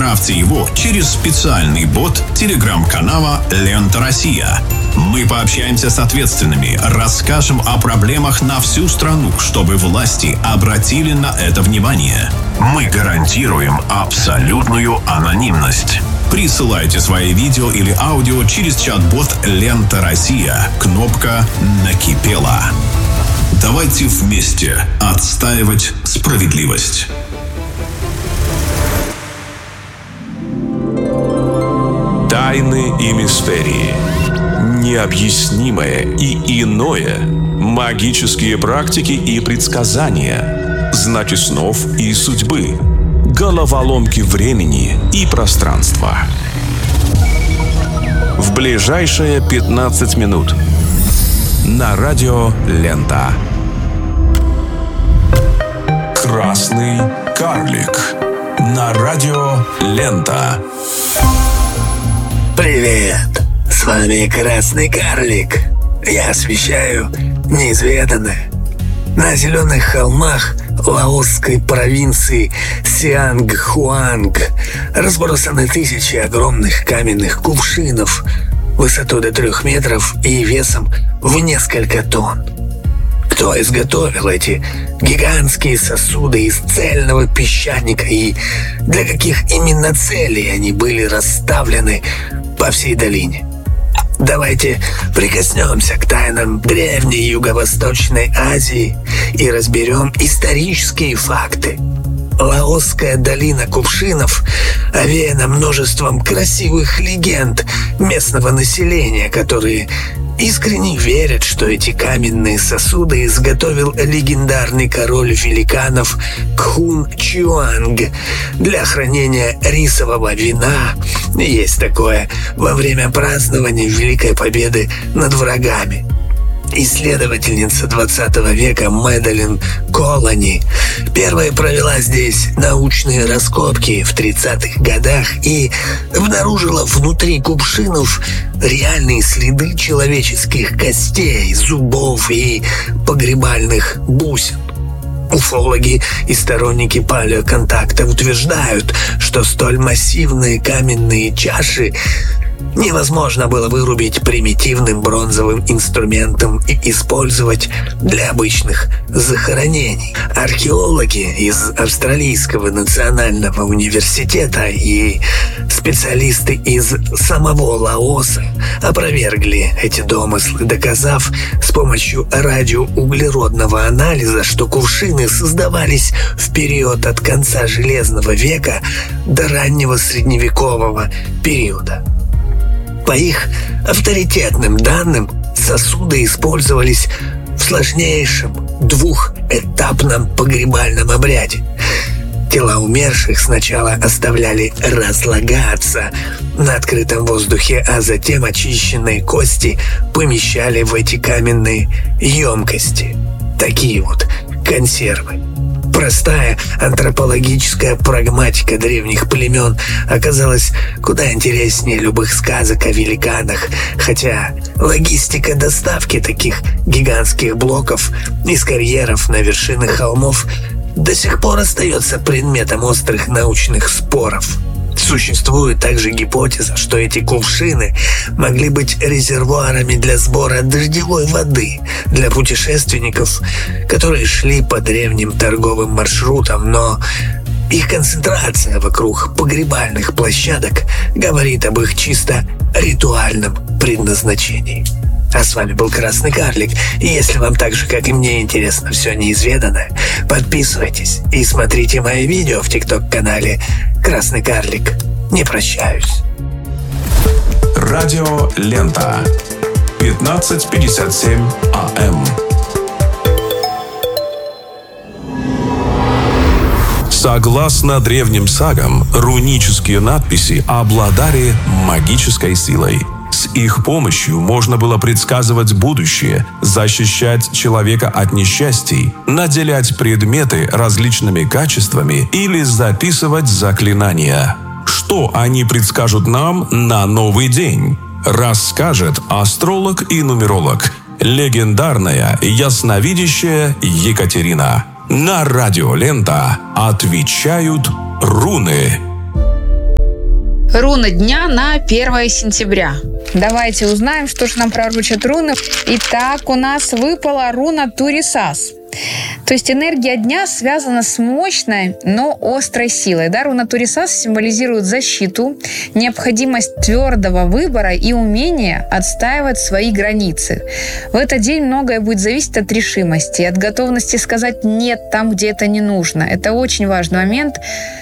Отправьте его через специальный бот телеграм-канала «Лента Россия». Мы пообщаемся с ответственными, расскажем о проблемах на всю страну, чтобы власти обратили на это внимание. Мы гарантируем абсолютную анонимность. Присылайте свои видео или аудио через чат-бот «Лента Россия». Кнопка «Накипела». Давайте вместе отстаивать справедливость. Тайны и мистерии. Необъяснимое и иное. Магические практики и предсказания. Знаки снов и судьбы. Головоломки времени и пространства. В ближайшие 15 минут. На радио «Лента». Красный карлик. На радио «Лента». Привет! С вами Красный карлик. Я освещаю неизведанное. На зеленых холмах лаосской провинции Сиангхуанг разбросаны тысячи огромных каменных кувшинов высотой до 3 метров и весом в несколько тонн. Кто изготовил эти гигантские сосуды из цельного песчаника и для каких именно целей они были расставлены по всей долине? Давайте прикоснемся к тайнам древней Юго-Восточной Азии и разберем исторические факты. Лаосская долина кувшинов овеяна множеством красивых легенд местного населения, которые искренне верят, что эти каменные сосуды изготовил легендарный король великанов Кхун Чуанг для хранения рисового вина. Есть такое во время празднования Великой Победы над врагами. Исследовательница 20 века Мэдалин Колони первая провела здесь научные раскопки в 30-х годах и обнаружила внутри кувшинов реальные следы человеческих костей, зубов и погребальных бусин. Уфологи и сторонники палеоконтакта утверждают, что столь массивные каменные чаши невозможно было вырубить примитивным бронзовым инструментом и использовать для обычных захоронений. Археологи из Австралийского национального университета и специалисты из самого Лаоса опровергли эти домыслы, доказав с помощью радиоуглеродного анализа, что кувшины создавались в период от конца Железного века до раннего средневекового периода. По их авторитетным данным, сосуды использовались в сложнейшем двухэтапном погребальном обряде. Тела умерших сначала оставляли разлагаться на открытом воздухе, а затем очищенные кости помещали в эти каменные емкости. Такие вот консервы. Простая антропологическая прагматика древних племен оказалась куда интереснее любых сказок о великанах, хотя логистика доставки таких гигантских блоков из карьеров на вершины холмов до сих пор остается предметом острых научных споров. Существует также гипотеза, что эти кувшины могли быть резервуарами для сбора дождевой воды для путешественников, которые шли по древним торговым маршрутам, но их концентрация вокруг погребальных площадок говорит об их чисто ритуальном предназначении. А с вами был Красный карлик, и если вам так же, как и мне, интересно все неизведанное, подписывайтесь и смотрите мои видео в ТикТок-канале Красный карлик. Не прощаюсь. Радио «Лента». 15:57 АМ. Согласно древним сагам, рунические надписи обладали магической силой. С их помощью можно было предсказывать будущее, защищать человека от несчастий, наделять предметы различными качествами или записывать заклинания. Что они предскажут нам на новый день? Расскажет астролог и нумеролог, легендарная ясновидящая Екатерина. На радио «Лента» отвечают руны. Руна дня на 1 сентября. Давайте узнаем, что же нам пророчат руны. Итак, у нас выпала руна Турисас. То есть энергия дня связана с мощной, но острой силой. Да? Руна Турисас символизирует защиту, необходимость твердого выбора и умение отстаивать свои границы. В этот день многое будет зависеть от решимости, от готовности сказать «нет» там, где это не нужно. Это очень важный момент.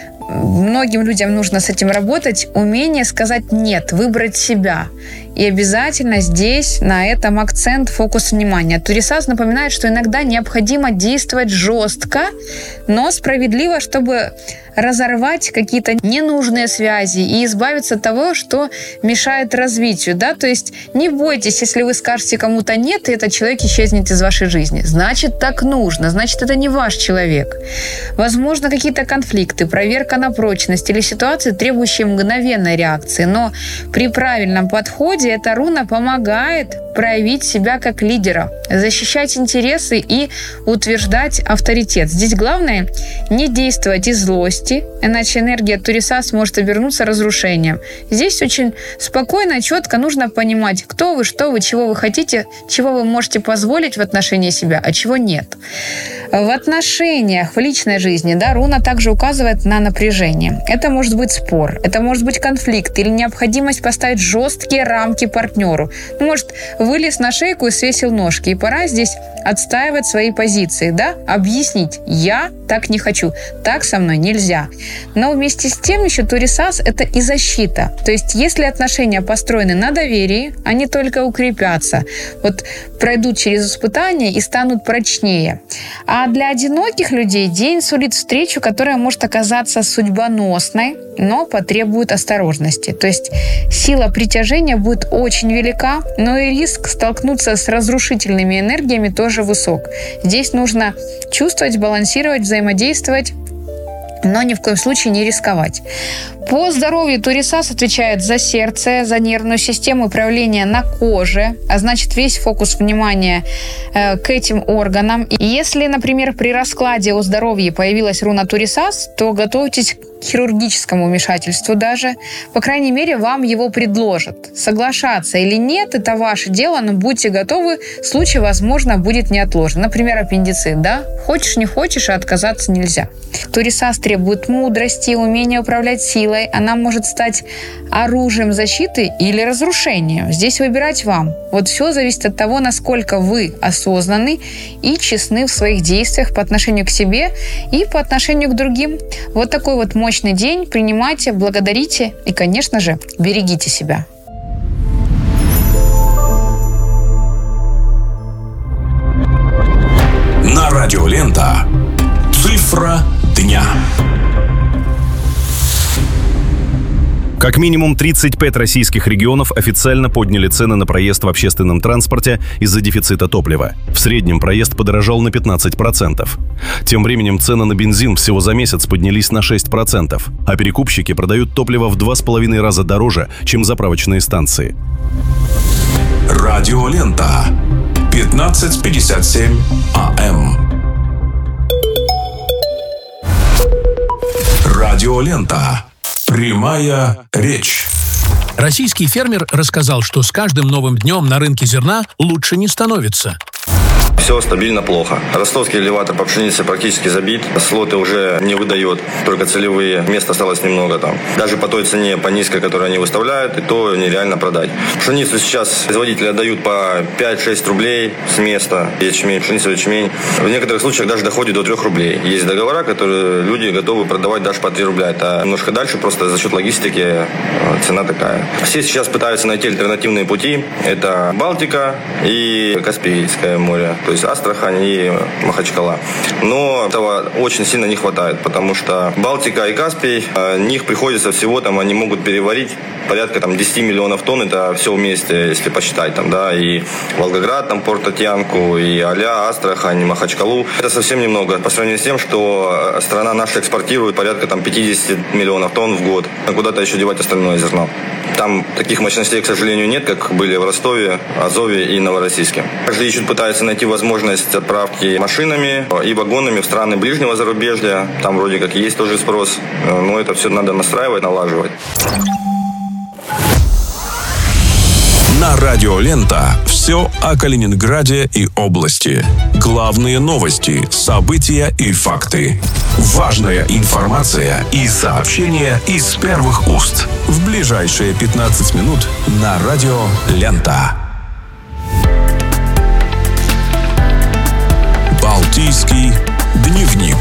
Многим людям нужно с этим работать. Умение сказать «нет», выбрать себя. И обязательно здесь на этом акцент, фокус внимания. Турисас напоминает, что иногда необходимо действовать жестко, но справедливо, чтобы разорвать какие-то ненужные связи и избавиться от того, что мешает развитию. Да? То есть не бойтесь, если вы скажете кому-то «нет», и этот человек исчезнет из вашей жизни. Значит, так нужно, значит, это не ваш человек. Возможно, какие-то конфликты, проверка на прочность или ситуации, требующие мгновенной реакции. Но при правильном подходе эта руна помогает проявить себя как лидера, защищать интересы и утверждать авторитет. Здесь главное не действовать из злости, иначе энергия Турисас может обернуться разрушением. Здесь очень спокойно, четко нужно понимать, кто вы, что вы, чего вы хотите, чего вы можете позволить в отношении себя, а чего нет. В отношениях, в личной жизни, да, руна также указывает на напряжение. Это может быть спор, это может быть конфликт или необходимость поставить жесткие рамки партнеру. Может, вылез на шейку и свесил ножки. И пора здесь отстаивать свои позиции, да? Объяснить: я так не хочу, так со мной нельзя. Но вместе с тем еще Турисас – это и защита. То есть, если отношения построены на доверии, они только укрепятся. Вот пройдут через испытания и станут прочнее. А для одиноких людей день сулит встречу, которая может оказаться судьбоносной, но потребует осторожности. То есть сила притяжения будет очень велика, но и риск столкнуться с разрушительными энергиями тоже высок. Здесь нужно чувствовать, балансировать, взаимодействовать, но ни в коем случае не рисковать. По здоровью Турисас отвечает за сердце, за нервную систему, проявления на коже, а значит весь фокус внимания к этим органам. И если, например, при раскладе о здоровье появилась руна Турисас, то готовьтесь к хирургическому вмешательству даже. По крайней мере, вам его предложат. Соглашаться или нет, это ваше дело, но будьте готовы, случай, возможно, будет неотложен. Например, аппендицит, да? Хочешь, не хочешь, а отказаться нельзя. Турисас требует мудрости, умения управлять силой. Она может стать оружием защиты или разрушением. Здесь выбирать вам. Вот все зависит от того, насколько вы осознанны и честны в своих действиях по отношению к себе и по отношению к другим. Вот такой вот мощный день. Принимайте, благодарите и, конечно же, берегите себя. На радио Лента. Цифра дня. Как минимум 35 российских регионов официально подняли цены на проезд в общественном транспорте из-за дефицита топлива. В среднем проезд подорожал на 15%. Тем временем цены на бензин всего за месяц поднялись на 6%, а перекупщики продают топливо в 2,5 раза дороже, чем заправочные станции. Радио Лента. 15:57 АМ. Радио Лента. Прямая речь. Российский фермер рассказал, что с каждым новым днем на рынке зерна лучше не становится. Все стабильно плохо. Ростовский элеватор по пшенице практически забит. Слоты уже не выдает, только целевые. Места осталось немного там. Даже по той цене, по низкой, которую они выставляют, и то нереально продать. Пшеницу сейчас производители отдают по 5-6 рублей с места. Ячмень, пшеницу, ячмень. В некоторых случаях даже доходит до 3 рублей. Есть договора, которые люди готовы продавать даже по 3 рубля. Это немножко дальше, просто за счет логистики цена такая. Все сейчас пытаются найти альтернативные пути. Это Балтика и Каспийское море. То есть Астрахань и Махачкала. Но этого очень сильно не хватает, потому что Балтика и Каспий, них приходится всего, там, они могут переварить порядка 10 миллионов тонн, это все вместе, если посчитать, там, да, и Волгоград, там, порт Татьянку, и Аля, Астрахань, Махачкалу. Это совсем немного по сравнению с тем, что страна наша экспортирует порядка 50 миллионов тонн в год. А куда-то еще девать остальное зерно. Там таких мощностей, к сожалению, нет, как были в Ростове, Азове и Новороссийске. Также ищут, пытаются найти возможность отправки машинами и вагонами в страны ближнего зарубежья. Там вроде как есть тоже спрос, но это все надо настраивать, налаживать. На радио «Лента» все о Калининграде и области. Главные новости, события и факты. Важная информация и сообщения из первых уст. В ближайшие 15 минут на радио «Лента». Балтийский дневник.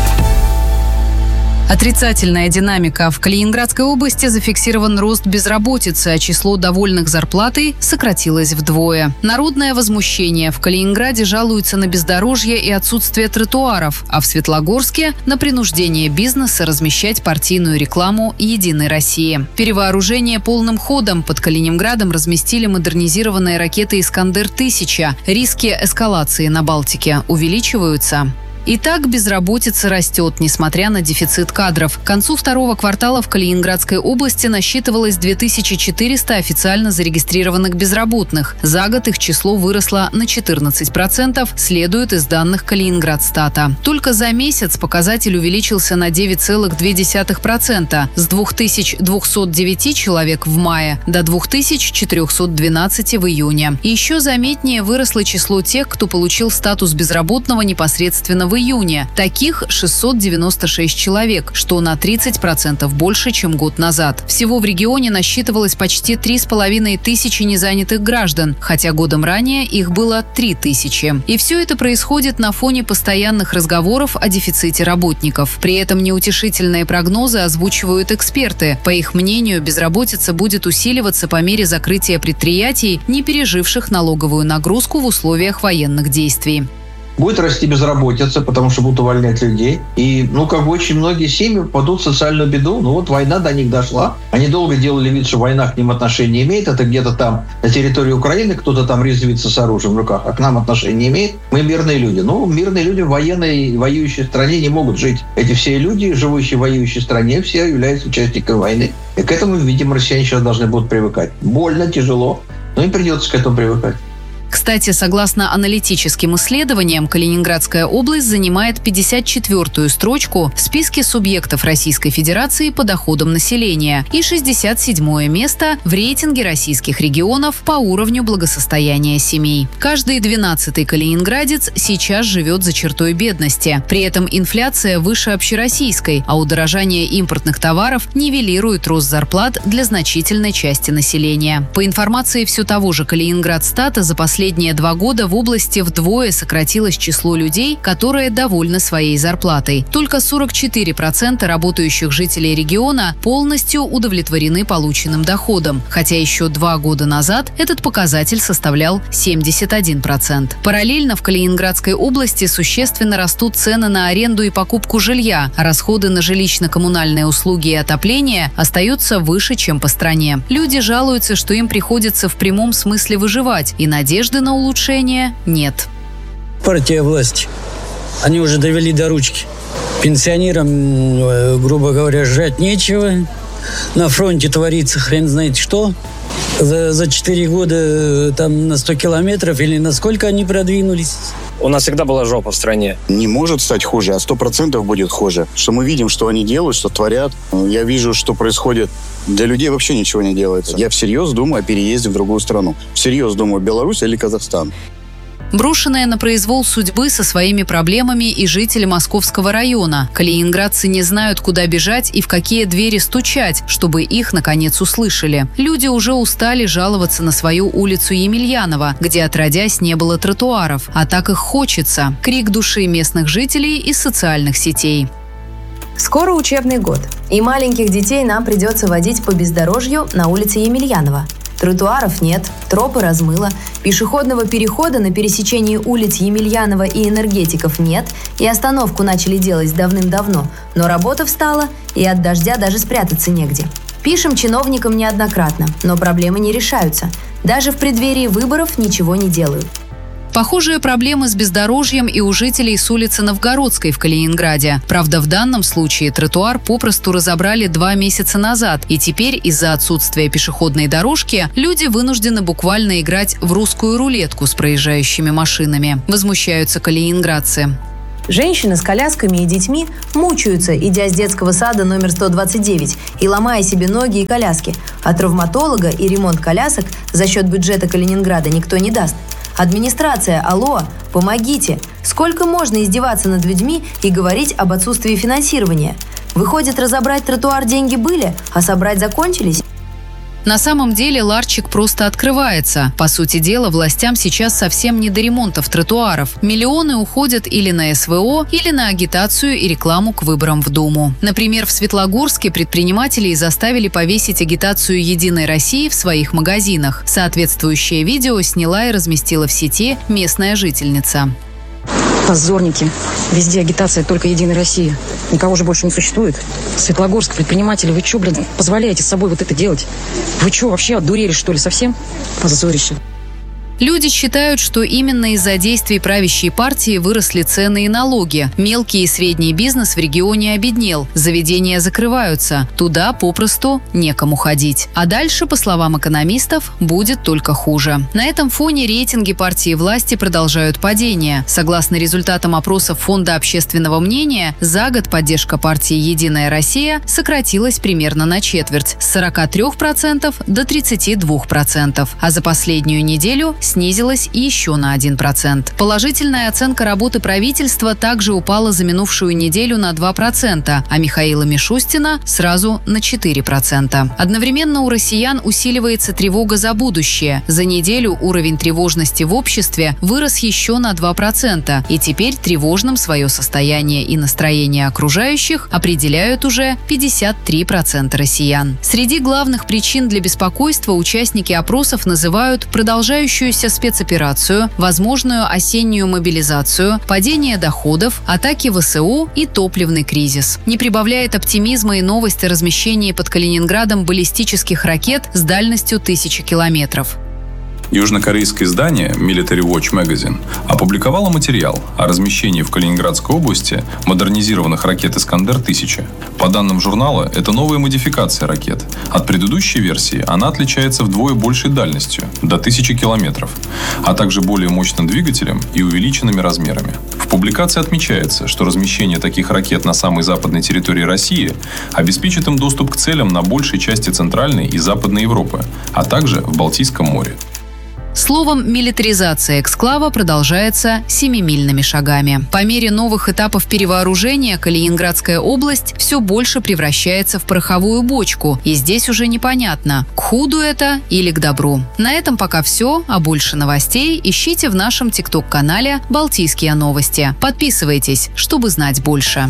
Отрицательная динамика. В Калининградской области зафиксирован рост безработицы, а число довольных зарплатой сократилось вдвое. Народное возмущение. В Калининграде жалуются на бездорожье и отсутствие тротуаров, а в Светлогорске – на принуждение бизнеса размещать партийную рекламу «Единой России». Перевооружение полным ходом. Под Калининградом разместили модернизированные ракеты «Искандер-1000». Риски эскалации на Балтике увеличиваются. Итак, безработица растет, несмотря на дефицит кадров. К концу второго квартала в Калининградской области насчитывалось 2400 официально зарегистрированных безработных. За год их число выросло на 14%, следует из данных Калининградстата. Только за месяц показатель увеличился на 9,2%, с 2209 человек в мае до 2412 в июне. И еще заметнее выросло число тех, кто получил статус безработного непосредственно в июне. Таких 696 человек, что на 30% больше, чем год назад. Всего в регионе насчитывалось почти 3500 незанятых граждан, хотя годом ранее их было 3000. И все это происходит на фоне постоянных разговоров о дефиците работников. При этом неутешительные прогнозы озвучивают эксперты. По их мнению, безработица будет усиливаться по мере закрытия предприятий, не переживших налоговую нагрузку в условиях военных действий. Будет расти безработица, потому что будут увольнять людей. И, очень многие семьи попадут в социальную беду. Война до них дошла. Они долго делали вид, что война к ним отношения не имеет. Это где-то там на территории Украины кто-то там резвится с оружием в руках, а к нам отношения не имеет. Мы мирные люди. Мирные люди в военной воюющей стране не могут жить. Эти все люди, живущие в воюющей стране, все являются участниками войны. И к этому, видимо, россияне сейчас должны будут привыкать. Больно, тяжело, но им придется к этому привыкать. Кстати, согласно аналитическим исследованиям, Калининградская область занимает 54-ю строчку в списке субъектов Российской Федерации по доходам населения и 67-е место в рейтинге российских регионов по уровню благосостояния семей. Каждый 12-й калининградец сейчас живет за чертой бедности. При этом инфляция выше общероссийской, а удорожание импортных товаров нивелирует рост зарплат для значительной части населения. По информации все того же Калининградстата, за последние 2 года в области вдвое сократилось число людей, которые довольны своей зарплатой. Только 44% работающих жителей региона полностью удовлетворены полученным доходом, хотя еще 2 года назад этот показатель составлял 71%. Параллельно в Калининградской области существенно растут цены на аренду и покупку жилья, а расходы на жилищно-коммунальные услуги и отопление остаются выше, чем по стране. Люди жалуются, что им приходится в прямом смысле выживать, и надежды на улучшение нет. Партия власти. Они уже довели до ручки. Пенсионерам, грубо говоря, жрать нечего. На фронте творится хрен знает что. За 4 года там на 100 километров или на сколько они продвинулись? У нас всегда была жопа в стране. Не может стать хуже, а 100% будет хуже. Что мы видим, что они делают, что творят. Я вижу, что происходит. Для людей вообще ничего не делается. Я всерьез думаю о переезде в другую страну. Всерьез думаю, Беларусь или Казахстан. Брошенная на произвол судьбы со своими проблемами и жители Московского района. Калининградцы не знают, куда бежать и в какие двери стучать, чтобы их, наконец, услышали. Люди уже устали жаловаться на свою улицу Емельянова, где отродясь не было тротуаров. А так их хочется. Крик души местных жителей из социальных сетей. Скоро учебный год, и маленьких детей нам придется водить по бездорожью на улице Емельянова. Тротуаров нет, тропы размыло, пешеходного перехода на пересечении улиц Емельянова и Энергетиков нет, и остановку начали делать давным-давно, но работа встала, и от дождя даже спрятаться негде. Пишем чиновникам неоднократно, но проблемы не решаются. Даже в преддверии выборов ничего не делают. Похожие проблемы с бездорожьем и у жителей с улицы Новгородской в Калининграде. Правда, в данном случае тротуар попросту разобрали 2 месяца назад, и теперь из-за отсутствия пешеходной дорожки люди вынуждены буквально играть в русскую рулетку с проезжающими машинами. Возмущаются калининградцы. Женщины с колясками и детьми мучаются, идя с детского сада номер 129 и ломая себе ноги и коляски. А травматолога и ремонт колясок за счет бюджета Калининграда никто не даст. Администрация, алло, помогите! Сколько можно издеваться над людьми и говорить об отсутствии финансирования? Выходит, разобрать тротуар деньги были, а собрать закончились? На самом деле ларчик просто открывается. По сути дела, властям сейчас совсем не до ремонтов тротуаров. Миллионы уходят или на СВО, или на агитацию и рекламу к выборам в Думу. Например, в Светлогорске предпринимателей заставили повесить агитацию «Единой России» в своих магазинах. Соответствующее видео сняла и разместила в сети местная жительница. Позорники. Везде агитация только «Единой России». Никого же больше не существует. Светлогорск, предприниматели, вы что, позволяете с собой вот это делать? Вы что, вообще одурели, что ли, совсем? Позорище. Люди считают, что именно из-за действий правящей партии выросли цены и налоги. Мелкий и средний бизнес в регионе обеднел. Заведения закрываются. Туда попросту некому ходить. А дальше, по словам экономистов, будет только хуже. На этом фоне рейтинги партии власти продолжают падение. Согласно результатам опросов Фонда общественного мнения, за год поддержка партии «Единая Россия» сократилась примерно на четверть – с 43% до 32%. А за последнюю неделю снизилась еще на 1%. Положительная оценка работы правительства также упала за минувшую неделю на 2%, а Михаила Мишустина сразу на 4%. Одновременно у россиян усиливается тревога за будущее. За неделю уровень тревожности в обществе вырос еще на 2%, и теперь тревожным свое состояние и настроение окружающих определяют уже 53% россиян. Среди главных причин для беспокойства участники опросов называют продолжающуюся спецоперацию, возможную осеннюю мобилизацию, падение доходов, атаки ВСУ и топливный кризис. Не прибавляет оптимизма и новость о размещении под Калининградом баллистических ракет с дальностью 1000 километров. Южнокорейское издание Military Watch Magazine опубликовало материал о размещении в Калининградской области модернизированных ракет «Искандер-1000». По данным журнала, это новая модификация ракет. От предыдущей версии она отличается вдвое большей дальностью – до 1000 километров, а также более мощным двигателем и увеличенными размерами. В публикации отмечается, что размещение таких ракет на самой западной территории России обеспечит им доступ к целям на большей части Центральной и Западной Европы, а также в Балтийском море. Словом, милитаризация эксклава продолжается семимильными шагами. По мере новых этапов перевооружения Калининградская область все больше превращается в пороховую бочку. И здесь уже непонятно, к худу это или к добру. На этом пока все, а больше новостей ищите в нашем ТикТок-канале «Балтийские новости». Подписывайтесь, чтобы знать больше.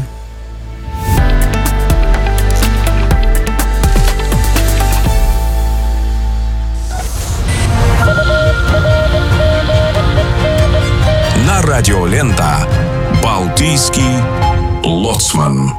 Радиолента «Балтийский лоцман».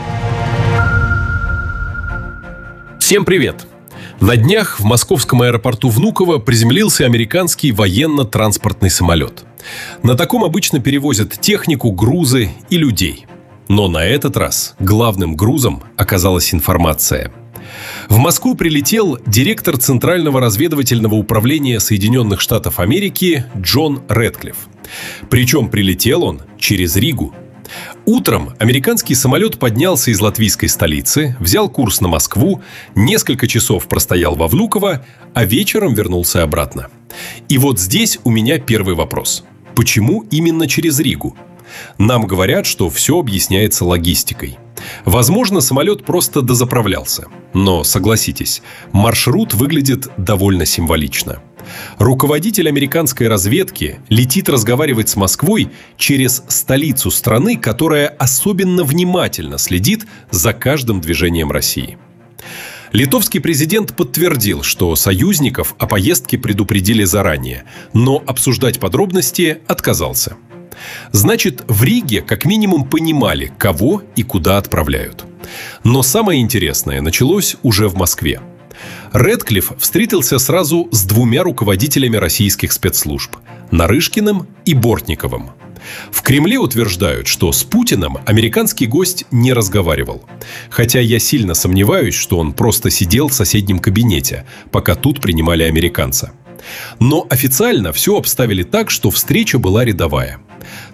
Всем привет! На днях в московском аэропорту Внуково приземлился американский военно-транспортный самолет. На таком обычно перевозят технику, грузы и людей. Но на этот раз главным грузом оказалась информация. В Москву прилетел директор Центрального разведывательного управления Соединенных Штатов Америки Джон Рэдклифф. Причем прилетел он через Ригу. Утром американский самолет поднялся из латвийской столицы, взял курс на Москву, несколько часов простоял во Внуково, а вечером вернулся обратно. И вот здесь у меня первый вопрос. Почему именно через Ригу? Нам говорят, что все объясняется логистикой. Возможно, самолет просто дозаправлялся. Но, согласитесь, маршрут выглядит довольно символично. Руководитель американской разведки летит разговаривать с Москвой через столицу страны, которая особенно внимательно следит за каждым движением России. Литовский президент подтвердил, что союзников о поездке предупредили заранее, но обсуждать подробности отказался. Значит, в Риге как минимум понимали, кого и куда отправляют. Но самое интересное началось уже в Москве. Рэдклифф встретился сразу с двумя руководителями российских спецслужб – Нарышкиным и Бортниковым. В Кремле утверждают, что с Путиным американский гость не разговаривал. Хотя я сильно сомневаюсь, что он просто сидел в соседнем кабинете, пока тут принимали американца. Но официально все обставили так, что встреча была рядовая.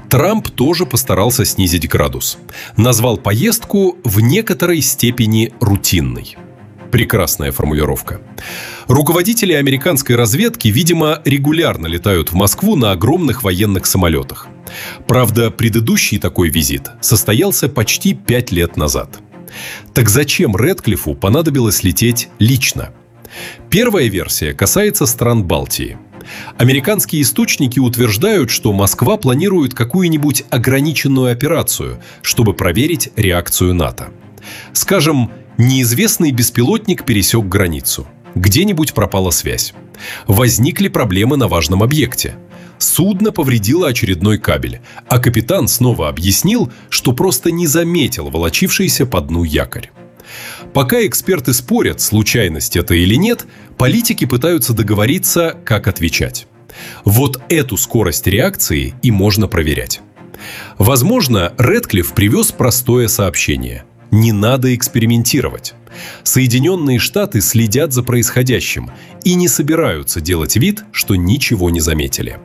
Трамп тоже постарался снизить градус. Назвал поездку в некоторой степени рутинной. Прекрасная формулировка. Руководители американской разведки, видимо, регулярно летают в Москву на огромных военных самолетах. Правда, предыдущий такой визит состоялся почти 5 лет назад. Так зачем Рэдклиффу понадобилось лететь лично? Первая версия касается стран Балтии. Американские источники утверждают, что Москва планирует какую-нибудь ограниченную операцию, чтобы проверить реакцию НАТО. Скажем, неизвестный беспилотник пересек границу. Где-нибудь пропала связь. Возникли проблемы на важном объекте. Судно повредило очередной кабель, а капитан снова объяснил, что просто не заметил волочившийся по дну якорь. Пока эксперты спорят, случайность это или нет, политики пытаются договориться, как отвечать. Вот эту скорость реакции и можно проверять. Возможно, Рэдклифф привез простое сообщение. Не надо экспериментировать. Соединенные Штаты следят за происходящим и не собираются делать вид, что ничего не заметили.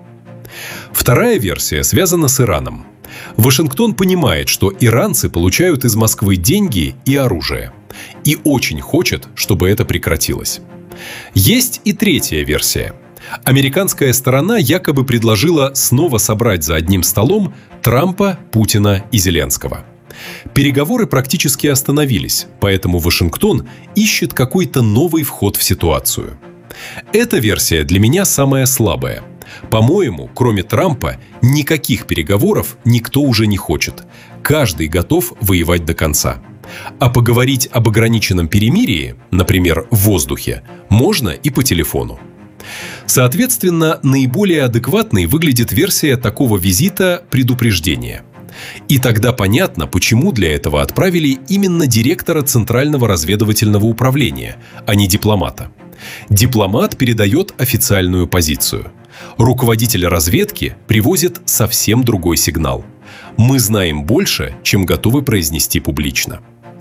Вторая версия связана с Ираном. Вашингтон понимает, что иранцы получают из Москвы деньги и оружие. И очень хочет, чтобы это прекратилось. Есть и третья версия. Американская сторона якобы предложила снова собрать за одним столом Трампа, Путина и Зеленского. Переговоры практически остановились, поэтому Вашингтон ищет какой-то новый вход в ситуацию. Эта версия для меня самая слабая. По-моему, кроме Трампа, никаких переговоров никто уже не хочет. Каждый готов воевать до конца. А поговорить об ограниченном перемирии, например, в воздухе, можно и по телефону. Соответственно, наиболее адекватной выглядит версия такого визита предупреждения. И тогда понятно, почему для этого отправили именно директора Центрального разведывательного управления, а не дипломата. Дипломат передает официальную позицию. Руководитель разведки привозит совсем другой сигнал. Мы знаем больше, чем готовы произнести публично.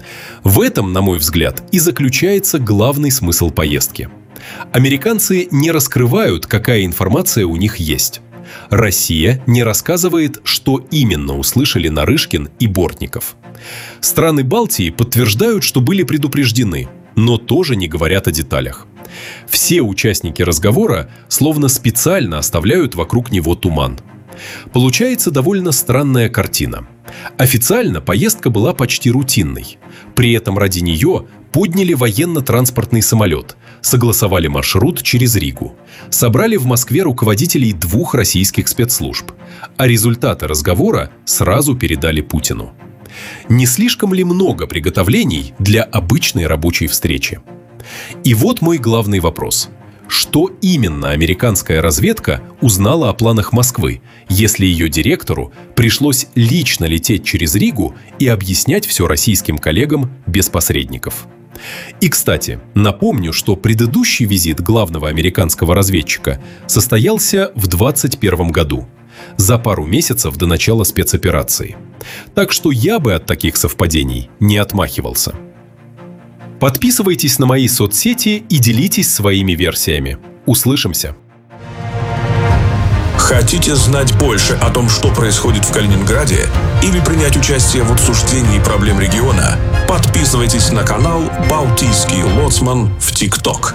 В этом, на мой взгляд, и заключается главный смысл поездки. Американцы не раскрывают, какая информация у них есть. Россия не рассказывает, что именно услышали Нарышкин и Бортников. Страны Балтии подтверждают, что были предупреждены, но тоже не говорят о деталях. Все участники разговора словно специально оставляют вокруг него туман. Получается довольно странная картина. Официально поездка была почти рутинной. При этом ради нее подняли военно-транспортный самолет, согласовали маршрут через Ригу, собрали в Москве руководителей 2 российских спецслужб, а результаты разговора сразу передали Путину. Не слишком ли много приготовлений для обычной рабочей встречи? И вот мой главный вопрос. Что именно американская разведка узнала о планах Москвы, если ее директору пришлось лично лететь через Ригу и объяснять все российским коллегам без посредников? И, кстати, напомню, что предыдущий визит главного американского разведчика состоялся в 2021 году, за пару месяцев до начала спецоперации. Так что я бы от таких совпадений не отмахивался. Подписывайтесь на мои соцсети и делитесь своими версиями. Услышимся! Хотите знать больше о том, что происходит в Калининграде, или принять участие в обсуждении проблем региона? Подписывайтесь на канал «Балтийский лоцман» в ТикТок.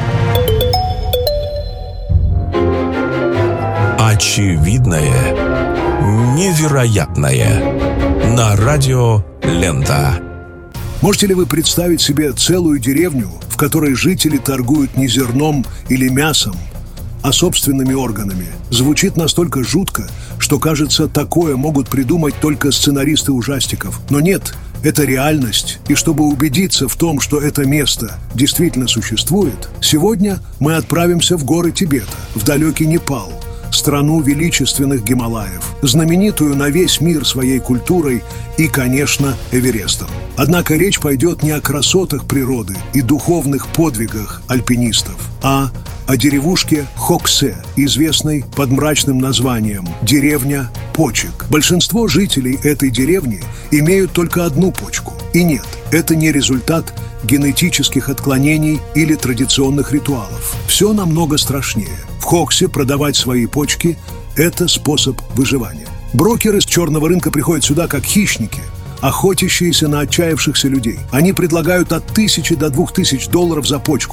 Очевидное невероятное на радио «Лента». Можете ли вы представить себе целую деревню, в которой жители торгуют не зерном или мясом, а собственными органами? Звучит настолько жутко, что, кажется, такое могут придумать только сценаристы ужастиков. Но нет, это реальность. И чтобы убедиться в том, что это место действительно существует, сегодня мы отправимся в горы Тибета, в далекий Непал, страну величественных Гималаев, знаменитую на весь мир своей культурой и, конечно, Эверестом. Однако речь пойдет не о красотах природы и духовных подвигах альпинистов, а о деревушке Хоксе, известной под мрачным названием «Деревня почек». Большинство жителей этой деревни имеют только одну почку. И нет, это не результат генетических отклонений или традиционных ритуалов. Все намного страшнее. В Хоксе продавать свои почки – это способ выживания. Брокеры с черного рынка приходят сюда как хищники, охотящиеся на отчаявшихся людей. Они предлагают от $1000 до $2000 за почку.